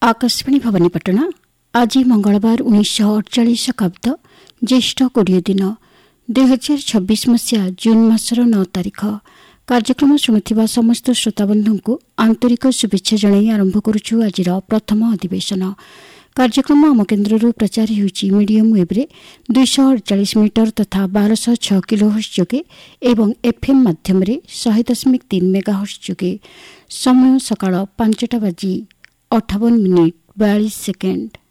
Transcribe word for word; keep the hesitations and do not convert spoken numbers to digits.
आकाशवाणी भवानीपाटना आज मंगलवार उन्नीस अड़चाश खब्द ज्येष्ठ कोड़े दिन दुई हजार छब्बीस मसीहा जून मासर नौ तारीख कार्यक्रम शुणुवा समस्त श्रोताबंधु को आंतरिक शुभेच्छा जणाई आरंभ करुछु आज प्रथम अधिवेशन कार्यक्रम आम केन्द्र प्रचार होउछि मीडियम वेब्रे दुईश अड़चाश मीटर तथा बारश छ किलोहर्ट्ज जोगे एवं एफएम माध्यम शहे दशमिक तीन मेगाहर्ट्ज जोगे समय सकाळ पांचटा बाजी अठावन मिनिट बयालीस सेकेंड।